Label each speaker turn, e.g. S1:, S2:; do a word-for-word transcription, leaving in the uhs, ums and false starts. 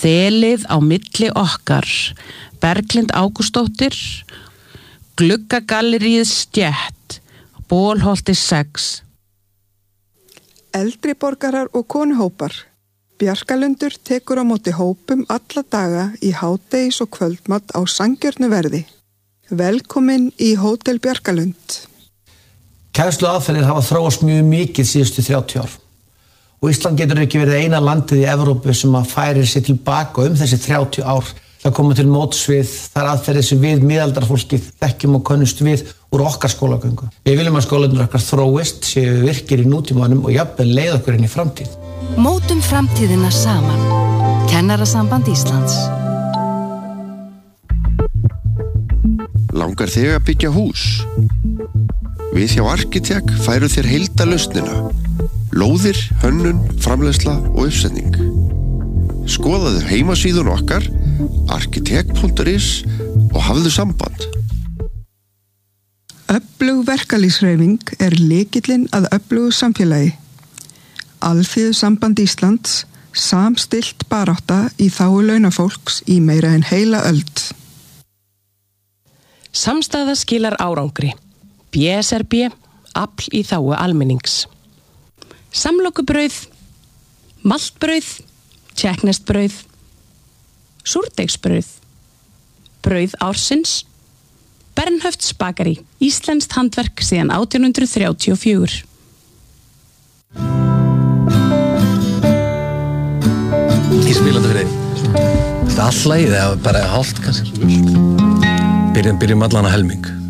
S1: Þelið á milli okkar, Berglind Ágústsdóttir, Gluggagalleríið Stétt, Bólholti sex.
S2: Eldri borgarar og konuhópar. Bjarkalundur tekur á móti hópum alla daga í hádegis og kvöldmat á sanngjörnu verði. Velkomin í Hótel Bjarkalund.
S3: Kennslu aðferðir hafa þróast mjög mikið síðustu þrjátíu ár. Og Ísland getur ekki verið eina landið í Evrópu sem að færir sig tilbaka um þessi þrjátíu ár til að koma til móts við þær aðferðir sem við miðaldarfólkið þekkjum og könnumst við úr okkar skólagöngu. Við viljum að skólarnir okkar þróist, séu virkir í nútímanum og jafnvel leið okkur inn í framtíð.
S4: Mótum framtíðina saman. Kennarasamband Íslands.
S5: Langar þig að byggja hús? Við hjá Arkitek færum þér heildarlausnina. Lóðir, hönnun, framleiðsla og uppsetning. Skoðaðu heimasíðun okkar arkitek punktur is og hafðu samband.
S2: Öflug verkalýðshreyfing er lykillinn að öflugu samfélagi. Alþýðusamband Íslands, samstillt barátta í þágu launafólks í meira en heila öld.
S1: Samstaða skilar árangri. B S R B, afl í þágu almennings. Samlokubrauð, maltbrauð, tékkneskt-brauð, súrdeigsbrauð, brauð ársins, Bernhöfts bakari, íslenskt handverk síðan átján hundrað þrjátíu og fjögur.
S6: Ekki spilandi fyrir þig. Þetta er all lagið eða bara hálft kannski. Byrjum, byrjum allan að helming.